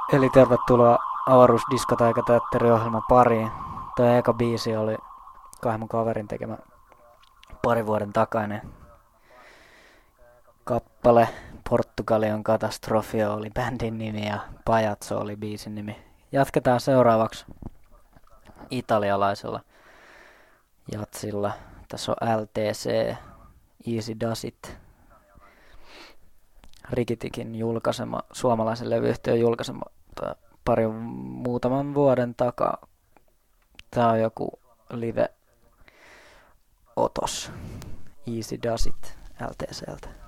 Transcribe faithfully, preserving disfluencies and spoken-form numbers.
Eli tervetuloa avaruusdiskoteekkateatteriohjelman pariin. Tuo eka biisi oli kahden mun kaverin tekemä pari vuoden takainen kappale. Portugalion katastrofia oli bändin nimi ja Pajatso oli biisin nimi. Jatketaan seuraavaksi italialaisella jatsilla. Tässä on L T C, Easy Does It, Rikitikin julkaisema, suomalaisen levyyhtiön julkaisema pari muutaman vuoden takaa. Tää on joku live-otos. Easy Does It L T C:ltä.